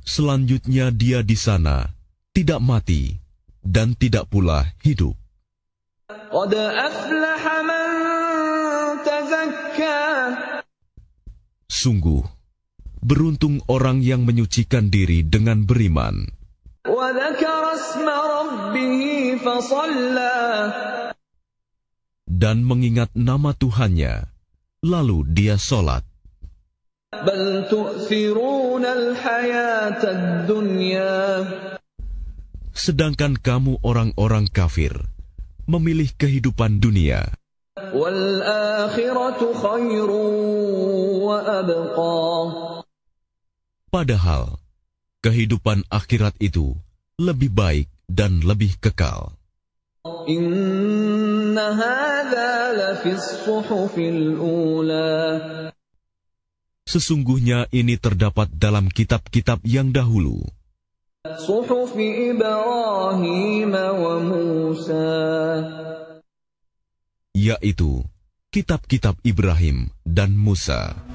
Selanjutnya dia di sana tidak mati dan tidak pula hidup. قد أفلح من تزكى. Sungguh, beruntung orang yang menyucikan diri dengan beriman وذكر اسم ربه فصلى. dan mengingat nama Tuhannya, lalu dia sholat. بل تؤثرون الحياة الدنيا. Sedangkan kamu orang-orang kafir memilih kehidupan dunia, والآخرة خير وأبقى. padahal kehidupan akhirat itu lebih baik dan lebih kekal. إن هذا لفي الصحف الأولى. Sesungguhnya ini terdapat dalam kitab-kitab yang dahulu, صحف إبراهيم وموسى. yaitu kitab-kitab Ibrahim dan Musa.